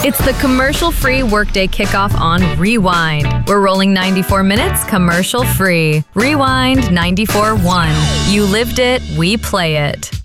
It's the commercial-free Workday Kickoff on Rewind. We're rolling 94 minutes commercial-free. Rewind 94.1. You lived it, we play it.